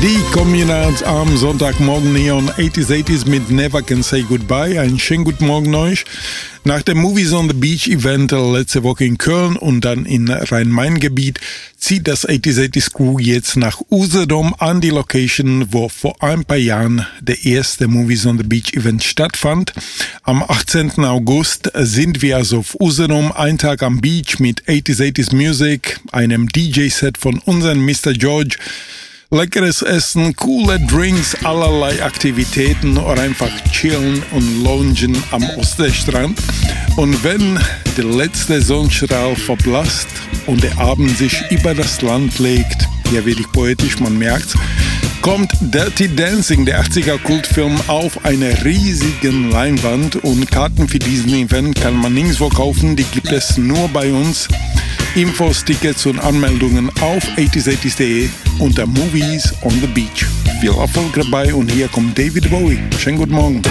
Die Kombination am Sonntagmorgen Neon 80s mit Never Can Say Goodbye. Einen schönen guten Morgen euch. Nach dem Movies on the Beach Event letzte Woche in Köln und dann in Rhein-Main-Gebiet zieht das 80s Crew jetzt nach Usedom an die Location, wo vor ein paar Jahren der erste Movies on the Beach Event stattfand. Am 18. August sind wir also auf Usedom, ein Tag am Beach mit 80s Music, einem DJ-Set von unserem Mr. George, leckeres Essen, coole Drinks, allerlei Aktivitäten oder einfach chillen und loungen am Ostseestrand. Und wenn der letzte Sonnenstrahl verblasst und der Abend sich über das Land legt, ja wirklich poetisch, man merkt's, kommt Dirty Dancing, der 80er Kultfilm, auf einer riesigen Leinwand und Karten für diesen Event kann man nirgendwo kaufen, die gibt es nur bei uns. Infos, Tickets und Anmeldungen auf 80s80s.de unter Movies on the Beach. Viel Erfolg dabei und hier kommt David Bowie. Schönen guten Morgen.